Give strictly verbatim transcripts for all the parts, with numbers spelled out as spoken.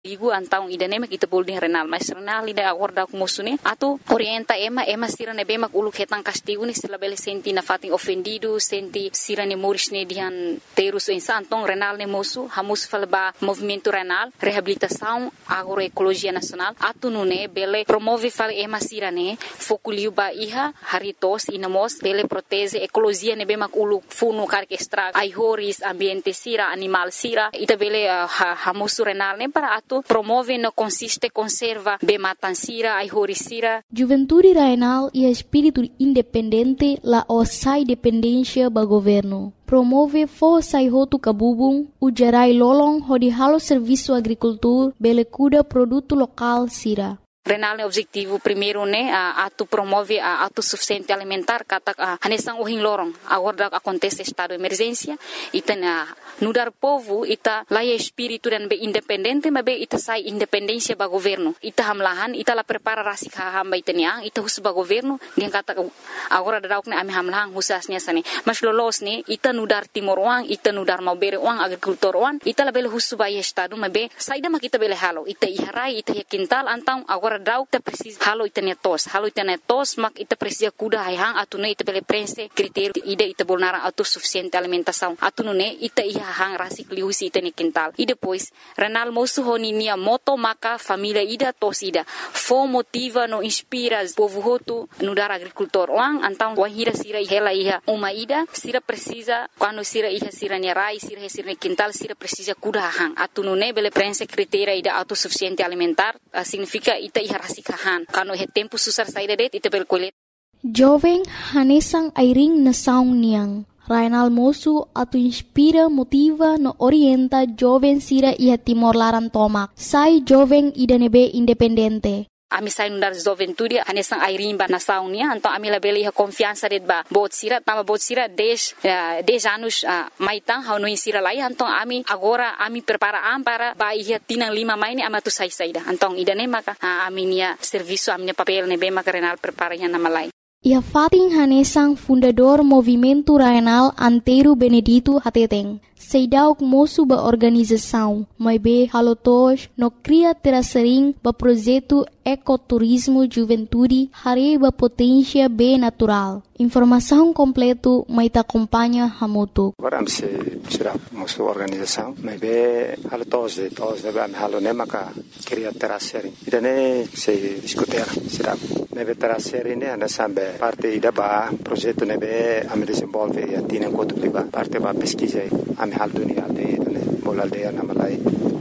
Igu antau idanema kita boleh renal, mas renal ida agora com musune, atu orienta ema ema sira ne bema ulu ketang castigo ni sila bele senti na fating ofendido, senti sira ne moris ne dihan terus insa antong renal ne musu, hamus falba movimento renal, reabilitação, agroecologia nacional, atu nune bele promove fal ema sira ne foculiu ba iha haritos inamos bele protege ecologia ne bema ulu funu karke extra, aihoris ambiente sira, animal sira, ita bele uh, hamusu renal ne para atu promove no consiste conserva be matansira ai horisira. Juventude Renal e espírito independente la osai dependência ba governo. Promove força e roto cabubung, o gerai lolong hodi halo serviço agricultor bele cuida produto local sira. Renal é objetivo primeiro né a atu promove a autossuficiente alimentar kata a hanesang uhing lorong agora acontece estado de emergência ita na nudar povo ita laia espírito dan be independente mas be ita sai independência ba governo ita hamlahan ita la prepara rasik hamba ita nia ita hus ba governo dia kata agora dauk ne ami hamlahan husasnya sani mas lolos ne ita nudar timor uang ita nudar mau bere uang agrikultor uang ita la bele hus ba estado mas be saida ma kita bele halo ita iharai ita ya quintal antang agora Rau ita precisa halo itania tos halo itania tos mak ita precisa kuda hang atune ita bele prense critério ida ita bolnara autossuficiente alimentação atune ita iha hang rasik liusi itani quintal e depois renal mosu honinia moto maka família ida tos ida fo motiva no inspira povo hotu no dar agricultor wang antang wahira sira hela iha uma ida sira precisa quando sira iha sira nia rai sira sira quintal sira precisa kuda hang atune bele prense critério ida autossuficiente alimentar uh, significa ita iha rasikahan kano he tempo susar saída det ita bel kolet jovem hanesang airing na saung niang Renal mosu atu inspira motiva no orienta jovem sira iha timor laran tomak sai jovem idanebe independente. Ami sai nundar juventude hanesang airin ba nasaw niya anto ami labeli ha confiança red ba bot sira tama bot sira dez uh, dez anos uh, maitang ha no sira lai anto ami agora ami prepara am para ba iha tinang lima mai ni amatu sai saida antong idane maka uh, ami nia serviço ami papel ne be maka renal prepara nya namalai. Ia fating hanesang fundador movimento renal Antero Benedito Hateteng. Seidauk mosu ba organização, mai be halotos no cria terasering ba projeto ecoturismo juventude hare ba potência be natural. Informação completo mai ta acompanha hamutu. Agora se será mosu organização, mai be halotos de tos de ba halo nemaka cria terasering. Idane se discuter será mai be terasering ne ana sambe parte ida ba projeto ne be am desenvolve e atina enquanto liba parte ba pesquisa am hal dunia aldeia ne bol aldeia na malai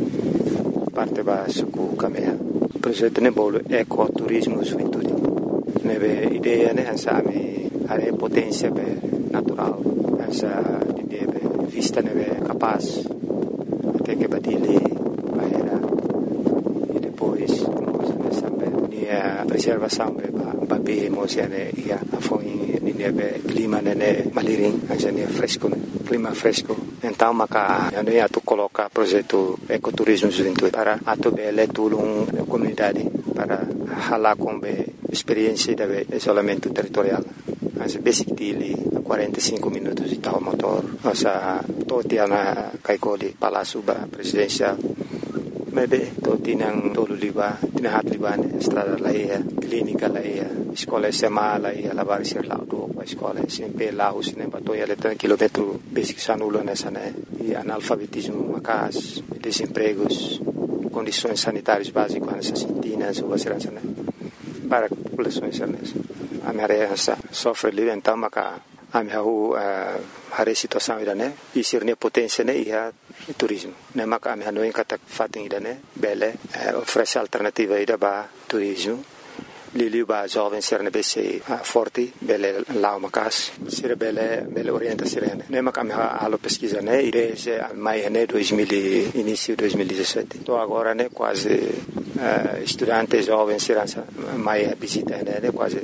parte ba suku kamea projeto ne bol ecoturismo juventude ne be ideia ne ansami are potência be natural asa ideia be vista ne be capaz até que badile bahera e depois coisa ne sambe nia preservação be ba be emocione ia afoi nia be clima ne maliring asa nia fresco ne clima fresco. Então, maka ano ia tu coloca projeto ecoturismo juventude para atu bele tulung comunidade para hala com be experiência de isolamento territorial. Mas basic dili quarenta e cinco minutos de tal motor. Nossa totiana kaikoli palasuba presidencial. Mebe totinang tolu liba tinahat libane estrada laia clínica laia escola sema laia lavar sir la do escola sempre lá os nem batoia letra quilômetro basic sanulo nessa né e analfabetismo macas desempregos condições sanitárias básicas nessa sentina sua segurança né para populações nessa a minha essa sofre livre então maca a minha a situação ida né e sirne potência né ia turismo ne maka ami hanoin kata fating ida ne bele oferece alternativa ida ba turismo lili ba jovem ser ne bese forte bele lao makas sira bele bele orienta sirene ne maka ami halo pesquisa né ide se mai ne dois mil início dois mil e dezessete to agora né quase uh, estudante jovem sirança mai visita né quase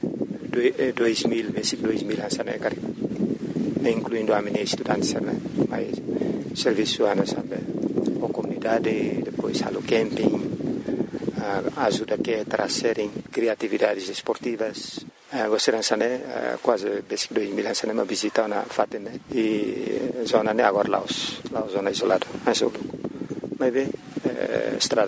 dois mil esse dois mil hansa né cari incluindo a minha estudante né mais serviço ana sabe a comunidade depois halo camping uh, ajuda que trazerem criatividades esportivas uh, você não sabe uh, quase basic dois mil hansa né visita na fatem né e zona né agora lá os lá zona isolada mas eu mas bem estrada